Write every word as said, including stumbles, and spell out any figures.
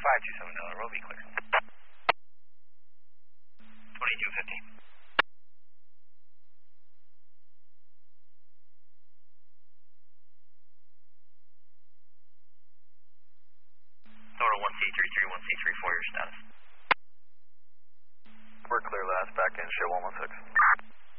five two seven Delta, roll be clear. twenty-two fifteen. Delta one C three three, one C three four, your status. We're clear last, back in, show one one six.